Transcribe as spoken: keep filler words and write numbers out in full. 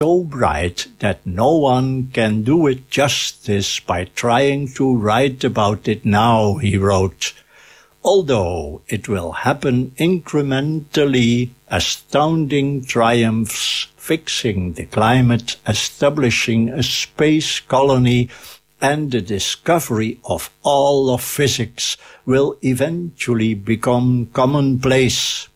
so bright that no one can do it justice by trying to write about it now, he wrote. Although it will happen incrementally, astounding triumphs, fixing the climate, establishing a space colony, and the discovery of all of physics will eventually become commonplace.